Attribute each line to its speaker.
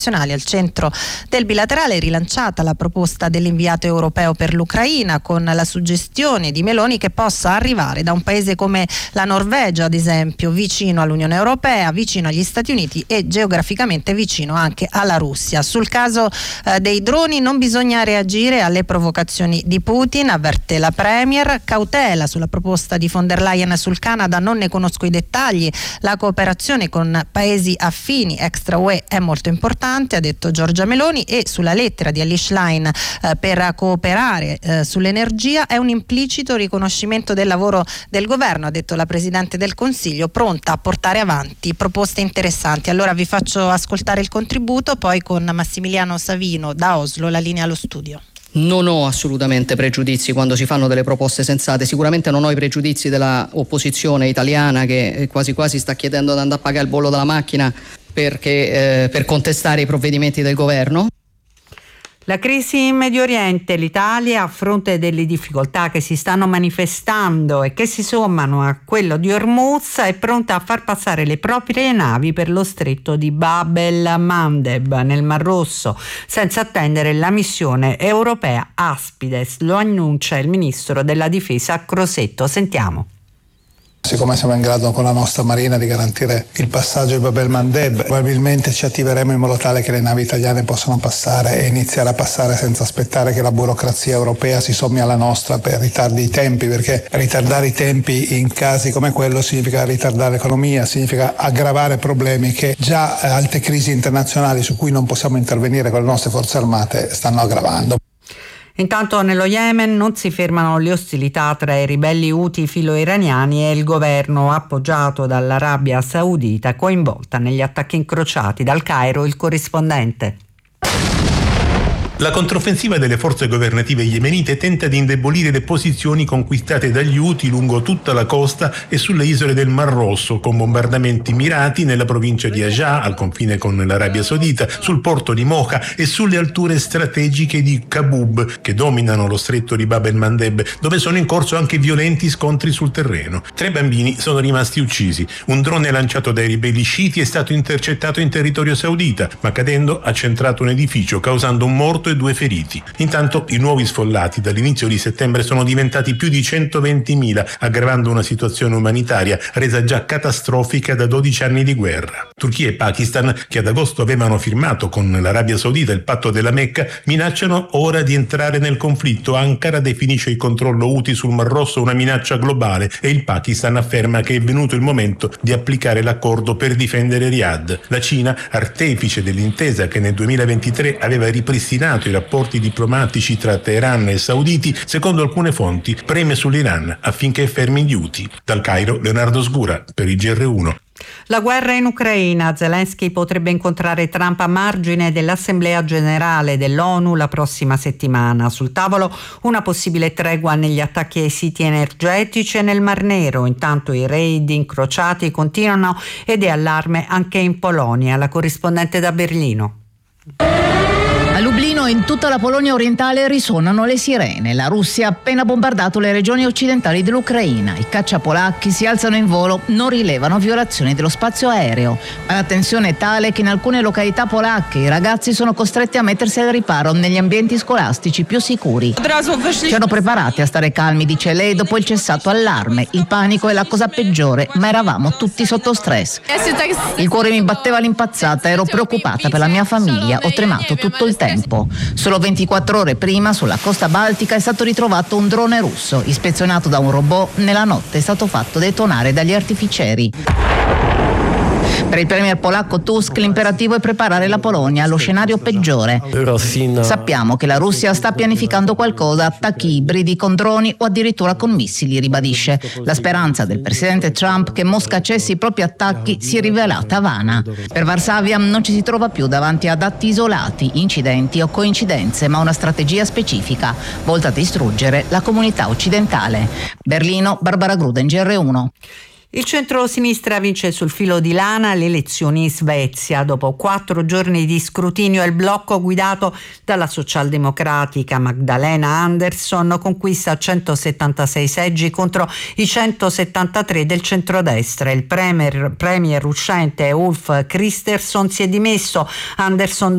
Speaker 1: Al centro del bilaterale è rilanciata la proposta dell'inviato europeo per l'Ucraina, con la suggestione di Meloni che possa arrivare da un paese come la Norvegia, ad esempio, vicino all'Unione Europea, vicino agli Stati Uniti e geograficamente vicino anche alla Russia. Sul caso dei droni non bisogna reagire alle provocazioni di Putin, avverte la Premier. Cautela sulla proposta di von der Leyen sul Canada, non ne conosco i dettagli. La cooperazione con paesi affini extra UE è molto importante, ha detto Giorgia Meloni, e sulla lettera di Elish Line per cooperare sull'energia è un implicito riconoscimento del lavoro del governo, ha detto la Presidente del Consiglio, pronta a portare avanti proposte interessanti. Allora vi faccio ascoltare il contributo, poi con Massimiliano Savino da Oslo la linea allo studio.
Speaker 2: Non ho assolutamente pregiudizi quando si fanno delle proposte sensate, sicuramente non ho i pregiudizi della opposizione italiana che quasi quasi sta chiedendo di andare a pagare il bollo della macchina per contestare i provvedimenti del governo.
Speaker 3: La crisi in Medio Oriente, l'Italia, a fronte delle difficoltà che si stanno manifestando e che si sommano a quello di Hormuz, è pronta a far passare le proprie navi per lo stretto di Bab el-Mandeb nel Mar Rosso, senza attendere la missione europea Aspides. Lo annuncia il ministro della difesa Crosetto. Sentiamo.
Speaker 4: Siccome siamo in grado con la nostra marina di garantire il passaggio di Bab el-Mandeb, probabilmente ci attiveremo in modo tale che le navi italiane possano passare e iniziare a passare senza aspettare che la burocrazia europea si sommi alla nostra per ritardi i tempi, perché ritardare i tempi in casi come quello significa ritardare l'economia, significa aggravare problemi che già alte crisi internazionali su cui non possiamo intervenire con le nostre forze armate stanno aggravando.
Speaker 3: Intanto nello Yemen non si fermano le ostilità tra i ribelli Houthi filo-iraniani e il governo appoggiato dall'Arabia Saudita, coinvolta negli attacchi incrociati. Dal Cairo il corrispondente.
Speaker 5: La controffensiva delle forze governative yemenite tenta di indebolire le posizioni conquistate dagli Houthi lungo tutta la costa e sulle isole del Mar Rosso, con bombardamenti mirati nella provincia di Ajah, al confine con l'Arabia Saudita, sul porto di Mocha e sulle alture strategiche di Qabub, che dominano lo stretto di Bab el-Mandeb, dove sono in corso anche violenti scontri sul terreno. 3 bambini sono rimasti uccisi. Un drone lanciato dai ribelli sciiti è stato intercettato in territorio saudita, ma cadendo ha centrato un edificio, causando un morto e 2 feriti. Intanto i nuovi sfollati dall'inizio di settembre sono diventati più di 120.000, aggravando una situazione umanitaria resa già catastrofica da 12 anni di guerra. Turchia e Pakistan, che ad agosto avevano firmato con l'Arabia Saudita il patto della Mecca, minacciano ora di entrare nel conflitto. Ankara definisce il controllo Houthi sul Mar Rosso una minaccia globale e il Pakistan afferma che è venuto il momento di applicare l'accordo per difendere Riyadh. La Cina, artefice dell'intesa che nel 2023 aveva ripristinato i rapporti diplomatici tra Teheran e sauditi, secondo alcune fonti preme sull'Iran affinché fermi gli Houthi. Dal Cairo Leonardo Sgura per il GR1.
Speaker 3: La guerra in Ucraina. Zelensky potrebbe incontrare Trump a margine dell'Assemblea Generale dell'ONU la prossima settimana. Sul tavolo una possibile tregua negli attacchi ai siti energetici e nel Mar Nero. Intanto i raid incrociati continuano ed è allarme anche in Polonia. La corrispondente da Berlino.
Speaker 6: A Lublino e in tutta la Polonia orientale risuonano le sirene. La Russia ha appena bombardato le regioni occidentali dell'Ucraina. I cacciapolacchi si alzano in volo, non rilevano violazioni dello spazio aereo. Ma la tensione è tale che in alcune località polacche i ragazzi sono costretti a mettersi al riparo negli ambienti scolastici più sicuri. Ci hanno preparati a stare calmi, dice lei, dopo il cessato allarme. Il panico è la cosa peggiore, ma eravamo tutti sotto stress. Il cuore mi batteva all'impazzata, ero preoccupata per la mia famiglia, ho tremato tutto il tempo. Solo 24 ore prima, sulla costa baltica, è stato ritrovato un drone russo. Ispezionato da un robot, nella notte è stato fatto detonare dagli artificieri. Per il premier polacco Tusk l'imperativo è preparare la Polonia allo scenario peggiore. Sappiamo che la Russia sta pianificando qualcosa, attacchi ibridi con droni o addirittura con missili, ribadisce. La speranza del presidente Trump che Mosca cessi i propri attacchi si è rivelata vana. Per Varsavia non ci si trova più davanti ad atti isolati, incidenti o coincidenze, ma una strategia specifica, volta a distruggere la comunità occidentale. Berlino, Barbara Gruden, GR1.
Speaker 3: Il centro-sinistra vince sul filo di lana alle elezioni in Svezia. Dopo 4 giorni di scrutinio il blocco guidato dalla socialdemocratica Magdalena Andersson conquista 176 seggi contro i 173 del centrodestra. Il premier uscente Ulf Kristersson si è dimesso. Andersson